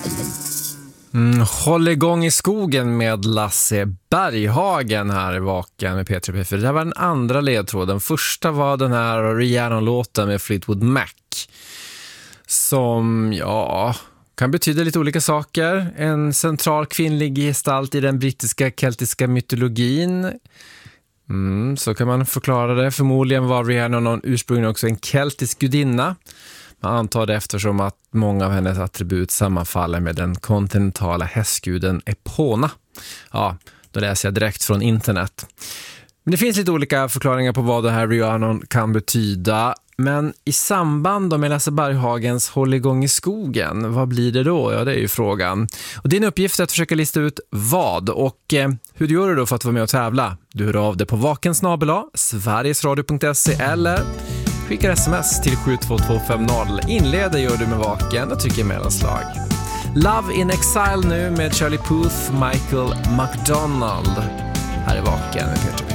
Håll igång i skogen med Lasse Berghagen här i Vaken med Peter P4. Det här var den andra ledtråden. Första var den här Rihanna-låten med Fleetwood Mac. Som, kan betyda lite olika saker. En central kvinnlig gestalt i den brittiska keltiska mytologin. Så kan man förklara det. Förmodligen var Rihanna någon ursprungligen också en keltisk gudinna. Man antar det eftersom att många av hennes attribut sammanfaller med den kontinentala hästguden Epona. Ja, då läser jag direkt från internet. Men det finns lite olika förklaringar på vad det här Rihanna kan betyda. Men i samband med Lasse Berghagens Håll igång i skogen, vad blir det då? Ja, det är ju frågan. Och din uppgift är att försöka lista ut vad. Och hur gör du då för att vara med och tävla? Du hör av dig på vakensnabel@sverigesradio.se eller skickar sms till 72250. Inleder gör du med Vaken och trycker mellanslag. Love in Exile nu med Charlie Puth, Michael McDonald. Här är Vaken med Peter.